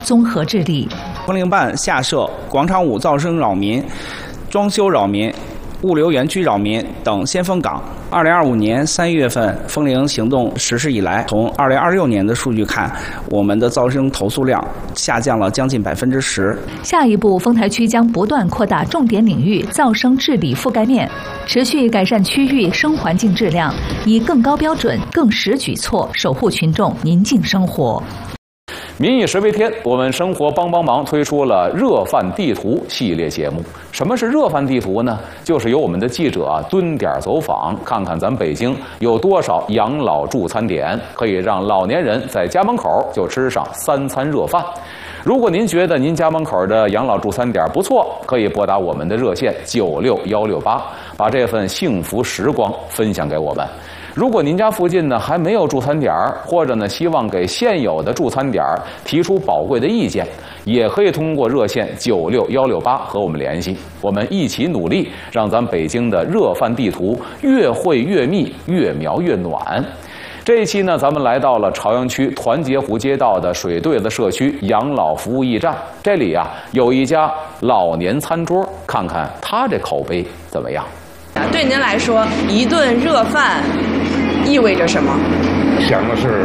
综合治理。 风铃办下设广场舞噪声扰民、装修扰民、物流园区扰民等先锋岗。2025年3月份风铃行动实施以来，从2026年的数据看，我们的噪声投诉量下降了将近10%。 下一步，丰台区将不断扩大重点领域噪声治理覆盖面，持续改善区域声环境质量，以更高标准、更实举措守护群众宁静生活。 民以食为天，我们生活帮帮忙推出了热饭地图系列节目。什么是热饭地图呢？就是由我们的记者蹲点走访，看看咱北京有多少养老助餐点，可以让老年人在家门口就吃上3餐热饭。如果您觉得您家门口的养老助餐点不错，可以拨打我们的热线96168，把这份幸福时光分享给我们。如果您家附近呢还没有助餐点，或者呢希望给现有的助餐点提出宝贵的意见，也可以通过热线96168和我们联系。我们一起努力，让咱北京的热饭地图越汇越密，越描越暖。这一期呢，咱们来到了朝阳区团结湖街道的水对子社区养老服务驿站，这里有一家老年餐桌，看看它这口碑怎么样。 对您来说，一顿热饭意味着什么？ 想的是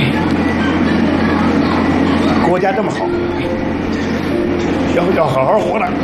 国家这么好，要好好活的，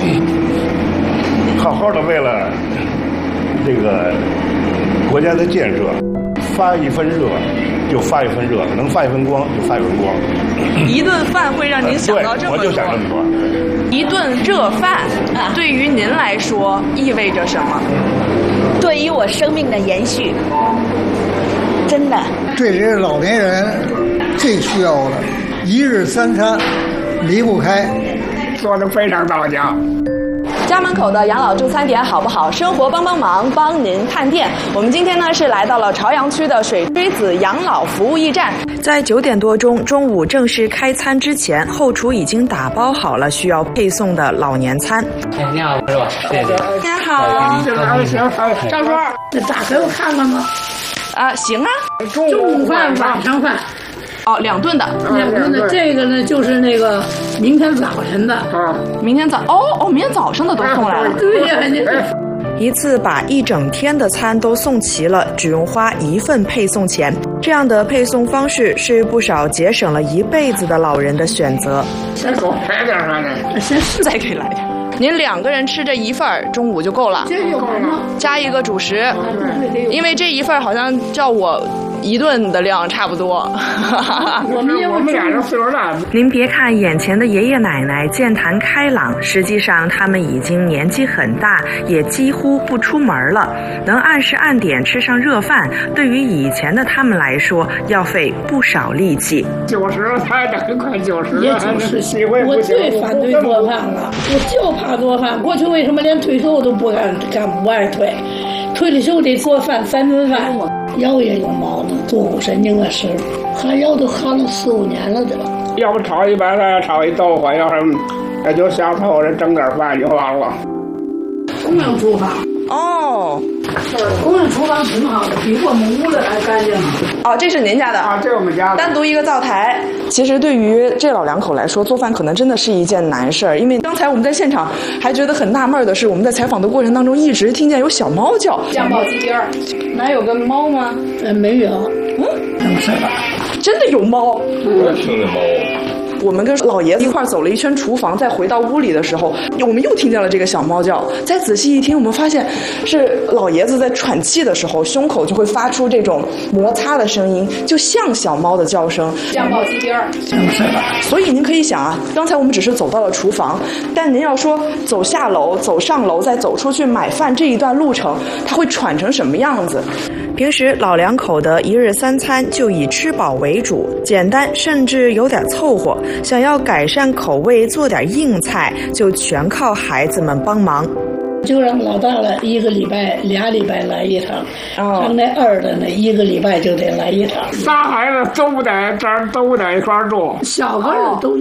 好好的为了这个国家的建设发一份热就发一份热，能发一份光就发一份光。 一顿饭会让您想到这么多。 我就想这么多。 一顿热饭对于您来说意味着什么？ 对于我生命的延续，真的。 这是老年人最需要的，一日3餐离不开， 做得非常到家。 家门口的养老助餐点好不好？生活帮帮忙，帮您看店。我们今天呢是来到了朝阳区的水锥子养老服务驿站。在9点多钟，中午正式开餐之前，后厨已经打包好了需要配送的老年餐。 你好，是吧？谢谢。 您好。 行，张叔，这打给我看看吧。 行啊。 中午饭、晚上饭。 哦，2顿的 ，2顿的。这个呢，就是那个明天早晨的明天早上的都送来了。 对呀， 一次把一整天的餐都送齐了，只用花1份配送钱。这样的配送方式是不少节省了一辈子的老人的选择。 先给我来点啥呢？先再给来点。您2个人吃这一份中午就够了。 这就够了。 加一个主食，因为这一份好像叫我1顿的量差不多。 我们俩人岁数大。 您别看眼前的爷爷奶奶健谈开朗，实际上他们已经年纪很大，也几乎不出门了。能按时按点吃上热饭，对于以前的他们来说，要费不少力气。 90才等快90，也90。我最反对做饭了，我就怕做饭。过去为什么连退休都不爱退？退了休得做饭3顿饭。腰也有毛病，坐骨神经的事，焊腰都焊了4、5年了，对吧？要不炒一白菜，炒一豆腐，要是也就下头人整点饭就完了。公用厨房哦， 公用厨房挺好的，比我们屋里还干净。 哦，这是您家的啊？这是我们家的。 单独一个灶台。其实对于这老2口来说，做饭可能真的是一件难事儿。因为刚才我们在现场还觉得很纳闷的是，我们在采访的过程当中一直听见有小猫叫。 酱爆鸡丁，哪有个猫吗？没有。没事吧？ 真的有猫。 我听见猫。 我们跟老爷子一块走了一圈厨房，再回到屋里的时候，我们又听见了这个小猫叫。再仔细一听，我们发现是老爷子在喘气的时候，胸口就会发出这种摩擦的声音，就像小猫的叫声。 酱爆鸡丁，没事吧？ 所以您可以想啊，刚才我们只是走到了厨房，但您要说走下楼、走上楼，再走出去买饭这一段路程，它会喘成什么样子？平时老2口的1日3餐就以吃饱为主，简单甚至有点凑合。想要改善口味，做点硬菜，就全靠孩子们帮忙。 就让老大了1个礼拜、2礼拜来一趟，让那2的呢1个礼拜就得来一趟。仨孩子都在一块住，小个儿都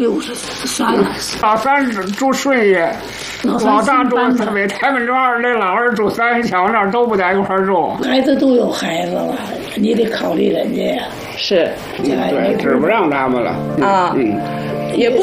63了，老3住顺义，老大住北台门庄，那老2住三桥那儿都不在一块住。孩子都有孩子了，你得考虑人家呀。 是， 对，指不让他们了也不